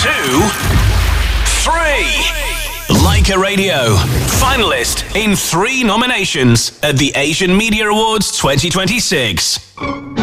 3. Leica Radio, finalist in 3 nominations at the Asian Media Awards 2026.